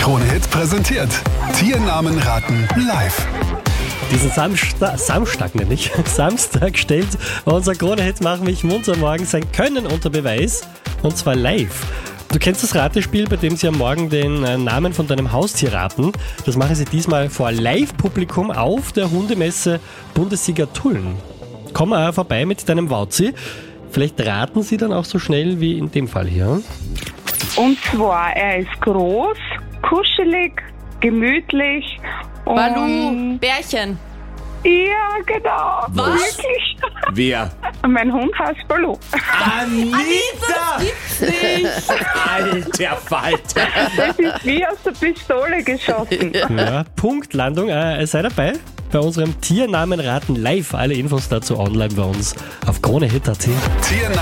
Krone Hit präsentiert Tiernamen raten live. Diesen Samstag nämlich, Samstag stellt unser Krone-Hit Mach mich munter morgen sein Können unter Beweis, und zwar live. Du kennst das Ratespiel, bei dem sie am Morgen den Namen von deinem Haustier raten. Das machen sie diesmal vor Live-Publikum auf der Hundemesse Bundessieger Tulln. Komm mal vorbei mit deinem Wauzi. Vielleicht raten sie dann auch so schnell wie in dem Fall hier. Und zwar, er ist groß, kuschelig, gemütlich und... Balu, Bärchen. Ja, genau. Was? Wirklich. Wer? Mein Hund heißt Balu. Anita! Alter Falter! Das ist wie aus der Pistole geschossen. Ja, Punktlandung. Sei dabei bei unserem Tiernamen raten live. Alle Infos dazu online bei uns auf KroneHit.at. Tiernamen